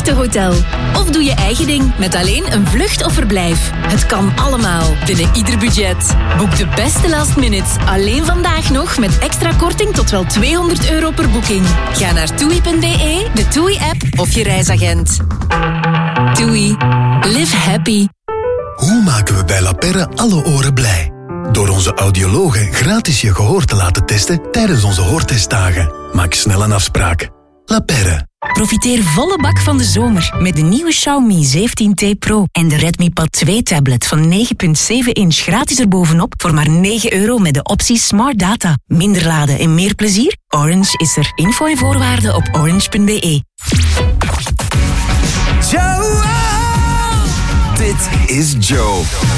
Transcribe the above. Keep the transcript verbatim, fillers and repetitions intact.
perfecte hotel. Of doe je eigen ding met alleen een vlucht of verblijf. Het kan allemaal, binnen ieder budget. Boek de beste last minutes, alleen vandaag nog met extra korting tot wel tweehonderd euro per boeking. Ga naar toei punt be, de TUI-app of je reisagent. TUI. Live happy. Hoe maken we bij La Perre alle oren blij? Door onze audiologen gratis je gehoor te laten testen tijdens onze hoortestdagen. Maak snel een afspraak. La Perre. Profiteer volle bak van de zomer met de nieuwe Xiaomi zeventien T Pro en de Redmi Pad twee tablet van negen komma zeven inch gratis erbovenop voor maar negen euro met de optie Smart Data. Minder laden en meer plezier? Orange is er. Info en voorwaarden op orange punt be. Joe! Dit is Joe.